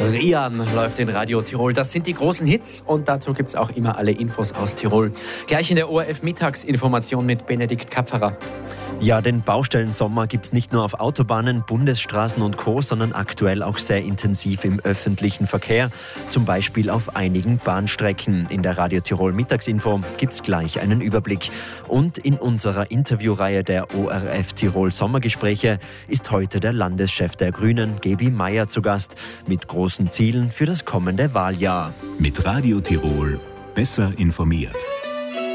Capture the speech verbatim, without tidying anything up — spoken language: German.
Rian läuft in Radio Tirol. Das sind die großen Hits und dazu gibt es auch immer alle Infos aus Tirol. Gleich in der O R F-Mittagsinformation mit Benedikt Kapferer. Ja, den Baustellensommer gibt es nicht nur auf Autobahnen, Bundesstraßen und Co., sondern aktuell auch sehr intensiv im öffentlichen Verkehr, zum Beispiel auf einigen Bahnstrecken. In der Radio Tirol Mittagsinfo gibt es gleich einen Überblick. Und in unserer Interviewreihe der O R F Tirol Sommergespräche ist heute der Landeschef der Grünen, Gaby Meier, zu Gast, mit großen Zielen für das kommende Wahljahr. Mit Radio Tirol besser informiert.